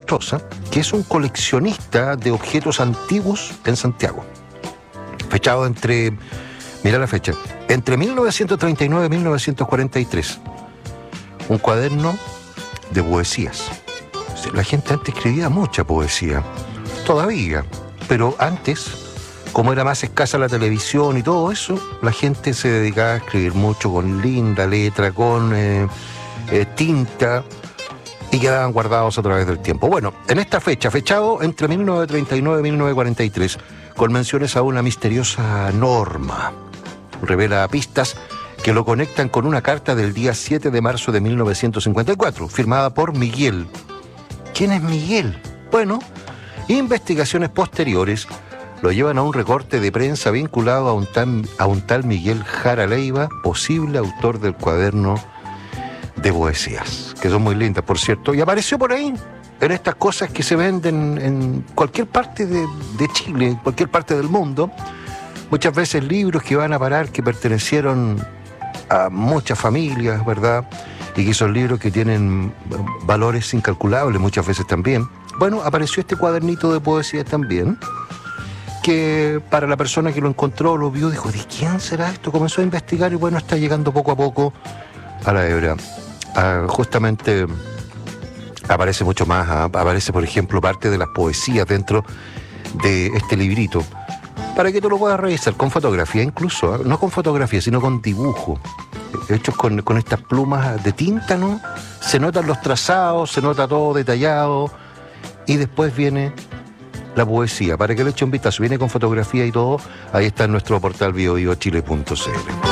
Inostroza, que es un coleccionista de objetos antiguos en Santiago. Fechado entre, mira la fecha, entre 1939 y 1943. Un cuaderno de poesías. La gente antes escribía mucha poesía, todavía, pero antes, como era más escasa la televisión y todo eso, la gente se dedicaba a escribir mucho con linda letra, con tinta, y quedaban guardados a través del tiempo. Bueno, en esta fecha, fechado entre 1939 y 1943, con menciones a una misteriosa norma, revela pistas que lo conectan con una carta del día 7 de marzo de 1954, firmada por Miguel. ¿Quién es Miguel? Bueno, investigaciones posteriores lo llevan a un recorte de prensa vinculado a un tal Miguel Jara Leiva, posible autor del cuaderno de poesías, que son muy lindas, por cierto, y apareció por ahí, en estas cosas que se venden en cualquier parte de Chile, en cualquier parte del mundo. Muchas veces libros que van a parar, que pertenecieron a muchas familias, ¿verdad? Y que son libros que tienen valores incalculables muchas veces también. Bueno, apareció este cuadernito de poesía también, que para la persona que lo encontró, lo vio, dijo, ¿de quién será esto? Comenzó a investigar y bueno, está llegando poco a poco a la hebra. Justamente aparece mucho más, aparece por ejemplo parte de las poesías dentro de este librito, para que tú lo puedas revisar con fotografía incluso, no con fotografía, sino con dibujo, hechos con estas plumas de tinta, ¿no? Se notan los trazados, se nota todo detallado, y después viene la poesía, para que le eche un vistazo, viene con fotografía y todo. Ahí está en nuestro portal biobiochile.cl.